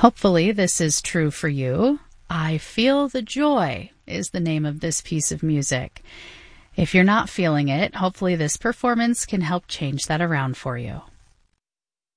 Hopefully, this is true for you. I Feel the Joy is the name of this piece of music. If you're not feeling it, hopefully this performance can help change that around for you.